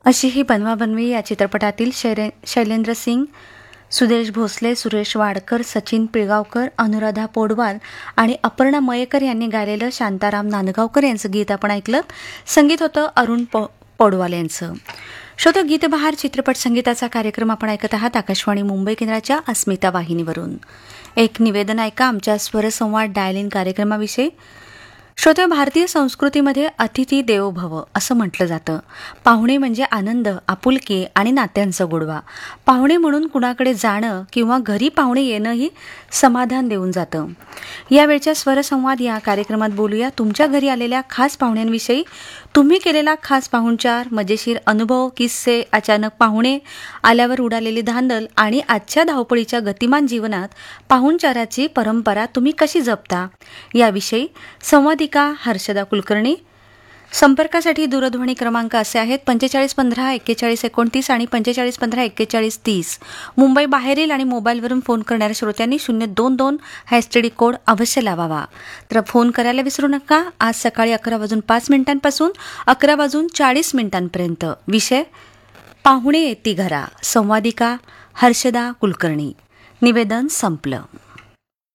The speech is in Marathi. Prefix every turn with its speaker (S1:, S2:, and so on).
S1: अशी ही बनवाबनवी या चित्रपटातील शैलेंद्र सिंग, सुदेश भोसले, सुरेश वाडकर, सचिन पिळगावकर, अनुराधा पोडवाल आणि अपर्णा मयेकर यांनी गायलेलं शांताराम नांदगावकर यांचं गीत आपण ऐकलं. संगीत होतं अरुण पोडवाल यांचं. श्रोते, गीतबहार चित्रपट संगीताचा कार्यक्रम आपण ऐकत आहात आकाशवाणी मुंबई केंद्राच्या अस्मिता वाहिनीवरून. एक निवेदन ऐका आमच्या स्वरसंवाद डायल इन कार्यक्रमाविषयी. श्रोते, भारतीय संस्कृतीमध्ये अतिथी देवो भव असं म्हटलं जातं. पाहुणे म्हणजे आनंद, आपुलकी आणि नात्यांचा गोडवा. पाहुणे म्हणून कुणाकडे जाणं किंवा घरी पाहुणे येणंही समाधान देऊन जातं. यावेळच्या स्वरसंवाद या कार्यक्रमात बोलूया तुमच्या घरी आलेल्या खास पाहुण्यांविषयी. तुम्ही केलेला खास पाहुणचार, मजेशीर अनुभव, किस्से, अचानक पाहुणे आल्यावर उडालेली धांदल आणि आजच्या धावपळीच्या गतिमान जीवनात पाहुणचाराची परंपरा तुम्ही कशी जपता याविषयी संवादिका हर्षदा कुलकर्णी. संपर्कासाठी दूरध्वनी क्रमांक असे आहेत 45154129 आणि 45154130. मुंबई बाहेरील आणि मोबाईलवरून फोन करणाऱ्या श्रोत्यांनी 022 हा STD कोड अवश्य लावावा. तर फोन करायला विसरू नका. आज सकाळी 11:05 पासून 11:40 विषय पाहुणे येती घरा. संवादिका हर्षदा कुलकर्णी. निवेदन संपलं.